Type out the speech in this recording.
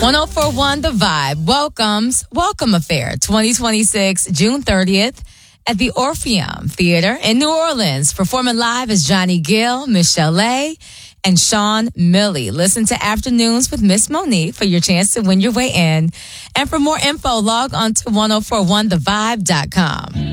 1041 The Vibe welcomes Welcome Affair 2026, June 30th at the Orpheum Theater in New Orleans. Performing live is Johnny Gill, Michelle A., and Sean Milley. Listen to Afternoons with Miss Monique for your chance to win your way in. And for more info, log on to 1041thevibe.com.